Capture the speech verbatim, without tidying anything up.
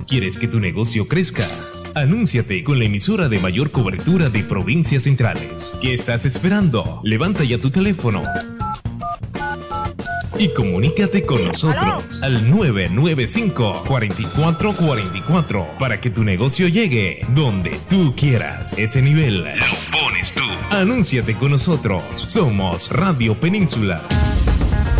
¿Quieres que tu negocio crezca? Anúnciate con la emisora de mayor cobertura de provincias centrales. ¿Qué estás esperando? Levanta ya tu teléfono y comunícate con nosotros al nueve nueve cinco, cuatro cuatro cuatro cuatro para que tu negocio llegue donde tú quieras. Ese nivel lo pones tú. Anúnciate con nosotros. Somos Radio Península.